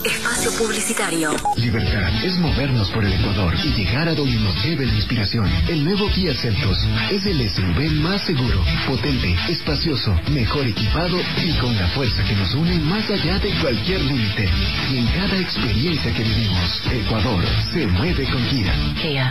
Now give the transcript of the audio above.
Espacio publicitario. Libertad es movernos por el Ecuador y llegar a donde nos lleve la inspiración. El nuevo Kia Seltos es el SUV más seguro, potente, espacioso, mejor equipado y con la fuerza que nos une más allá de cualquier límite. Y en cada experiencia que vivimos, Ecuador se mueve con Kia. Kia.